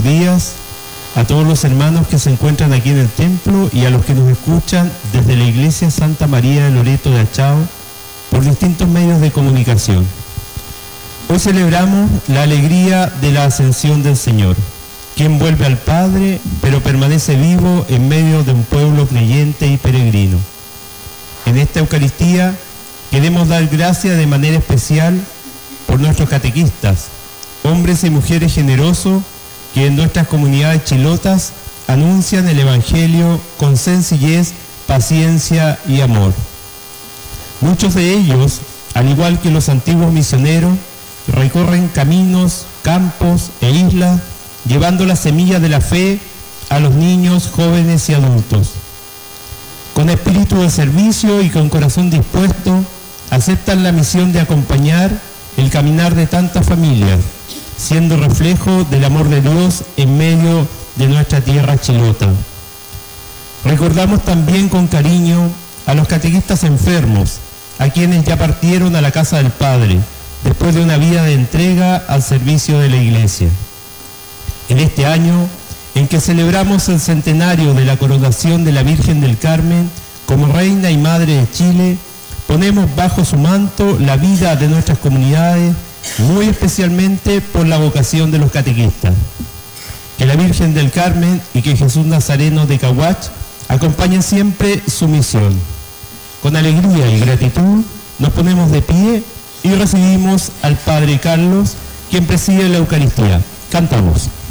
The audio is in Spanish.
buenos días a todos los hermanos que se encuentran aquí en el templo y a los que nos escuchan desde la Iglesia Santa María de Loreto de Achao por distintos medios de comunicación. Hoy celebramos la alegría de la ascensión del Señor, quien vuelve al Padre, pero permanece vivo en medio de un pueblo creyente y peregrino. En esta Eucaristía queremos dar gracias de manera especial por nuestros catequistas, hombres y mujeres generosos que en nuestras comunidades chilotas anuncian el Evangelio con sencillez, paciencia y amor. Muchos de ellos, al igual que los antiguos misioneros, recorren caminos, campos e islas, llevando la semilla de la fe a los niños, jóvenes y adultos. Con espíritu de servicio y con corazón dispuesto, aceptan la misión de acompañar el caminar de tantas familias, siendo reflejo del amor de Dios en medio de nuestra tierra chilota. Recordamos también con cariño a los catequistas enfermos, a quienes ya partieron a la casa del Padre, después de una vida de entrega al servicio de la Iglesia. En este año, en que celebramos el centenario de la coronación de la Virgen del Carmen como Reina y Madre de Chile, ponemos bajo su manto la vida de nuestras comunidades, muy especialmente por la vocación de los catequistas. Que la Virgen del Carmen y que Jesús Nazareno de Cahuach acompañen siempre su misión. Con alegría y gratitud nos ponemos de pie y recibimos al Padre Carlos, quien preside la Eucaristía. Cantamos.